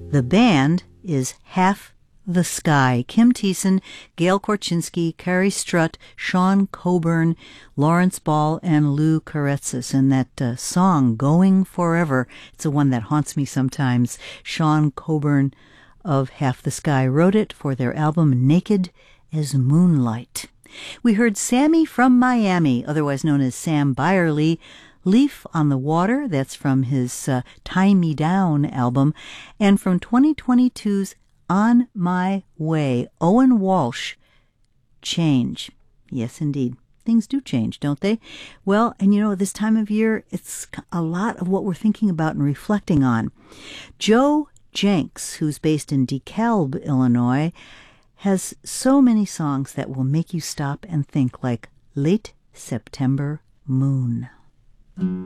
The band is Half the Sky. Kim Thiessen, Gail Korchinski, Carrie Strutt, Sean Coburn, Lawrence Ball, and Lou Karetsis. And that song, Going Forever, it's the one that haunts me sometimes. Sean Coburn of Half the Sky wrote it for their album Naked as Moonlight. We heard Sammy from Miami, otherwise known as Sam Byerly, Leaf on the Water, that's from his Tie Me Down album, and from 2022's On My Way, Owen Walsh, Change. Yes, indeed. Things do change, don't they? Well, and you know, this time of year, it's a lot of what we're thinking about and reflecting on. Joe Jenks, who's based in DeKalb, Illinois, has so many songs that will make you stop and think, like Late September Moon.